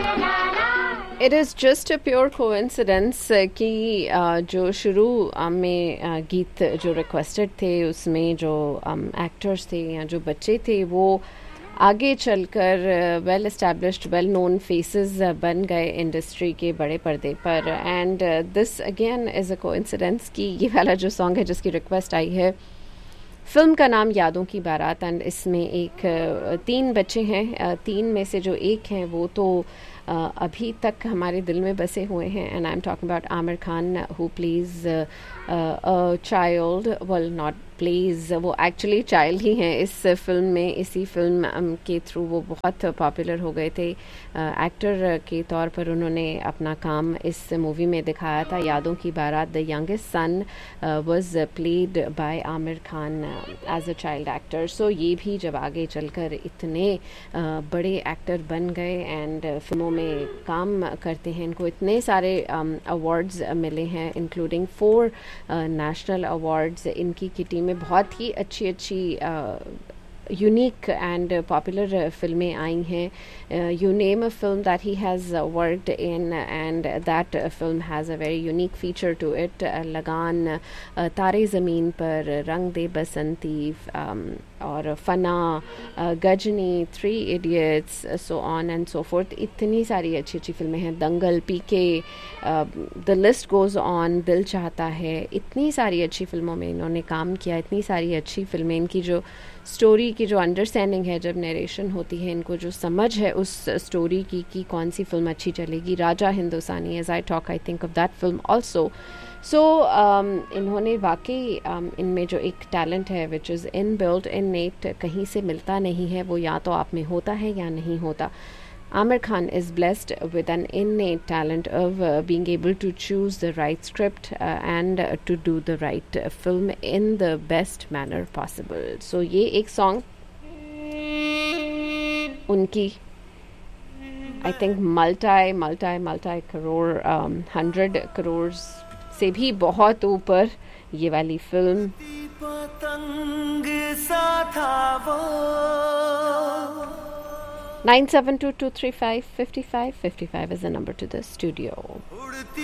It is just a pure coincidence कि जो शुरू में गीत जो रिक्वेस्टेड थे उसमें जो एक्टर्स थे या जो बच्चे थे वो आगे चलकर well established well known faces बन गए इंडस्ट्री के बड़े पर्दे पर. And this again is a coincidence कि ये वाला जो सॉन्ग है जिसकी रिक्वेस्ट आई है, फिल्म का नाम यादों की बारात. एंड इसमें एक 3 बच्चे हैं, 3 में से जो एक हैं वो तो अभी तक हमारे दिल में बसे हुए हैं. And I am talking about Aamir Khan who plays a child, well not pledge, वो एक्चुअली चाइल्ड ही हैं इस फिल्म में. इसी फिल्म के थ्रू वो बहुत पॉपुलर हो गए थे. एक्टर के तौर पर उन्होंने अपना काम इस मूवी में दिखाया था, यादों की बारात. The youngest son was played by Aamir Khan as a child actor. सो ये भी जब आगे चलकर इतने बड़े एक्टर बन गए एंड फिल्मों में काम करते हैं, इनको इतने सारे अवार्ड्स मिले हैं इंक्लूडिंग 4 नेशनल अवार्ड्स. इनकी किटी में बहुत ही अच्छी यूनिक एंड पॉपुलर फिल्में आई हैं. You name a film that he has worked in and that film has a very unique feature to it. लगान, तारे ज़मीन पर, रंग दे बसंती, और फना, Ghazni, 3 idiots, so on and so fourth. इतनी सारी अच्छी अच्छी फिल्में हैं. दंगल, पीके, द लिस्ट गोज़ ऑन, दिल चाहता है. इतनी सारी अच्छी फिल्मों में इन्होंने काम किया. इतनी सारी अच्छी फिल्में, इनकी जो स्टोरी की जो अंडरस्टैंडिंग है जब नरेशन होती है, इनको जो समझ है उस स्टोरी की कि कौन सी फिल्म अच्छी चलेगी. Raja Hindustani, as I talk I think of that film also. सो इन्होंने वाकई इनमें जो एक टैलेंट है which is in built in net, कहीं से मिलता नहीं है, वो या तो आप में होता है या नहीं होता. Amir Khan is blessed with an innate talent of being able to choose the right script and to do the right film in the best manner possible. So ये एक song उनकी I think multi crore 100 crores से भी बहुत ऊपर ये वाली film. पतंग सा था वो. 9722355555 is the number to the studio.